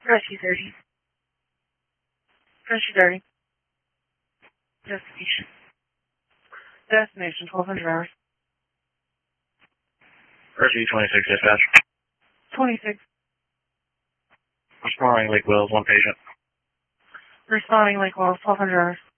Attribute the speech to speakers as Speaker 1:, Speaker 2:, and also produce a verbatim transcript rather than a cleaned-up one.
Speaker 1: Rescue thirty. Rescue thirty. Destination. Destination twelve hundred hours.
Speaker 2: Rescue twenty-six dispatch.
Speaker 1: twenty-six.
Speaker 2: Responding Lake Wells, one patient.
Speaker 1: Responding Lake Wells, twelve hundred hours.